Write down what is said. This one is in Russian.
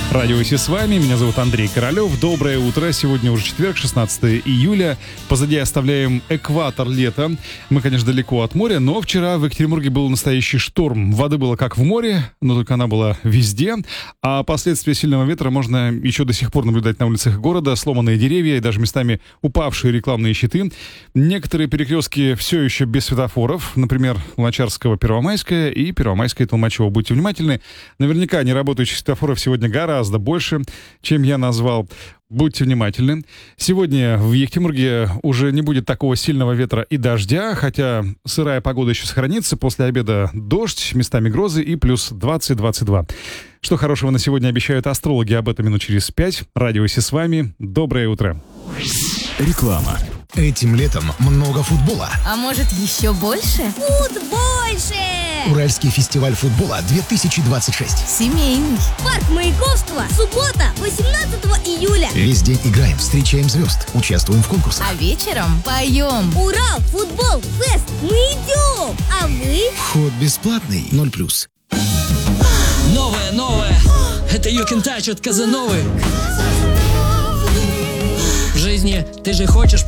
Радио «Си» с вами, меня зовут Андрей Королёв. Доброе утро, сегодня уже четверг, 16 июля. Позади оставляем экватор лета. Мы, конечно, далеко от моря, но вчера в Екатеринбурге был настоящий шторм. Воды было как в море, но только она была везде. А последствия сильного ветра можно еще до сих пор наблюдать на улицах города. Сломанные деревья и даже местами упавшие рекламные щиты. Некоторые перекрестки все еще без светофоров. Например, Луначарского, Первомайская и Первомайская, Толмачева. Будьте внимательны. Наверняка неработающих светофоров сегодня гораздо больше, чем я назвал. Будьте внимательны. Сегодня в Екатеринбурге уже не будет такого сильного ветра и дождя, хотя сырая погода еще сохранится. После обеда дождь, местами грозы и плюс 20-22. Что хорошего на сегодня обещают астрологи, об этом минут через 5. Радио «Си» с вами. Доброе утро. Реклама. Этим летом много футбола. А может, еще больше? Футбольше! Уральский фестиваль футбола 2026. Семейный. Парк Маяковского. Суббота, 18 июля. Весь день играем, встречаем звезд, участвуем в конкурсах. А вечером поем. Урал, футбол, фест. Мы идем. А вы? Вход бесплатный, 0+. Новое. Это You Can Touch от Казановы. В жизни ты же хочешь